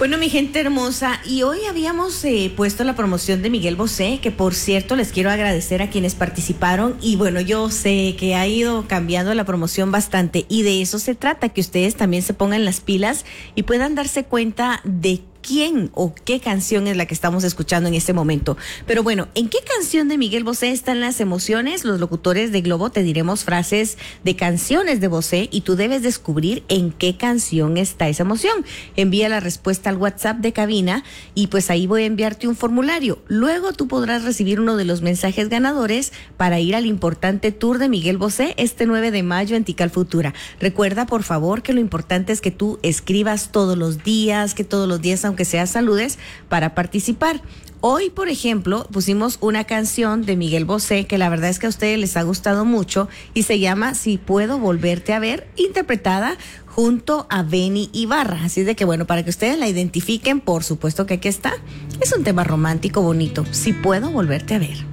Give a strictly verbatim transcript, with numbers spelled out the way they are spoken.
Bueno, mi gente hermosa, y hoy habíamos eh, puesto la promoción de Miguel Bosé, que por cierto les quiero agradecer a quienes participaron, y bueno, yo sé que ha ido cambiando la promoción bastante, y de eso se trata, que ustedes también se pongan las pilas y puedan darse cuenta de quién o qué canción es la que estamos escuchando en este momento. Pero bueno, ¿en qué canción de Miguel Bosé están las emociones? Los locutores de Globo te diremos frases de canciones de Bosé y tú debes descubrir en qué canción está esa emoción. Envía la respuesta al WhatsApp de cabina y pues ahí voy a enviarte un formulario. Luego tú podrás recibir uno de los mensajes ganadores para ir al importante tour de Miguel Bosé este nueve de mayo en Tikal Futura. Recuerda, por favor, que lo importante es que tú escribas todos los días, que todos los días, aunque sea saludes, para participar. Hoy, por ejemplo, pusimos una canción de Miguel Bosé que la verdad es que a ustedes les ha gustado mucho y se llama Si Puedo Volverte a Ver, interpretada junto a Benny Ibarra. Así de que bueno, para que ustedes la identifiquen, por supuesto que aquí está. Es un tema romántico bonito, Si Puedo Volverte a Ver.